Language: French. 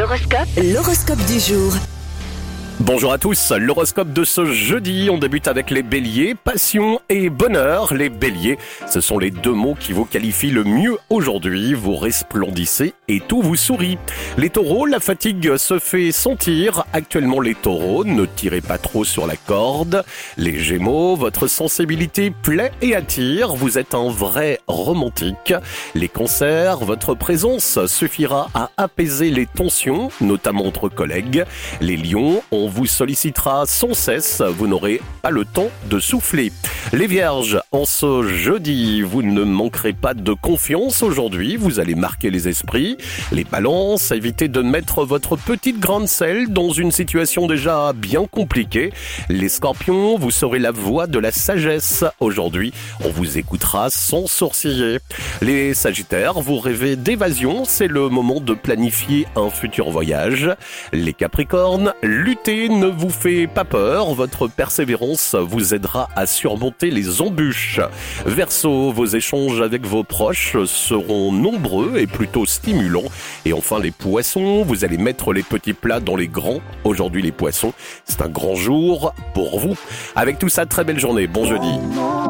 L'horoscope du jour. Bonjour à tous, l'horoscope de ce jeudi, on débute avec les béliers, passion et bonheur. Les béliers, ce sont les deux mots qui vous qualifient le mieux aujourd'hui, vous resplendissez et tout vous sourit. Les taureaux, la fatigue se fait sentir, actuellement les taureaux, ne tirez pas trop sur la corde. Les gémeaux, votre sensibilité plaît et attire, vous êtes un vrai romantique. Les cancers, votre présence suffira à apaiser les tensions, notamment entre collègues. Les lions, on vous sollicitera sans cesse, vous n'aurez pas le temps de souffler. Les vierges, en ce jeudi, vous ne manquerez pas de confiance aujourd'hui, vous allez marquer les esprits. Les balances, évitez de mettre votre petite grain de sel dans une situation déjà bien compliquée. Les scorpions, vous serez la voix de la sagesse. Aujourd'hui, on vous écoutera sans sourciller. Les sagittaires, vous rêvez d'évasion, c'est le moment de planifier un futur voyage. Les capricornes, lutter ne vous fait pas peur, votre persévérance vous aidera à surmonter les embûches. Verseau, vos échanges avec vos proches seront nombreux et plutôt stimulants. Et enfin les poissons, vous allez mettre les petits plats dans les grands. Aujourd'hui les poissons, c'est un grand jour pour vous. Avec tout ça, très belle journée, bon jeudi.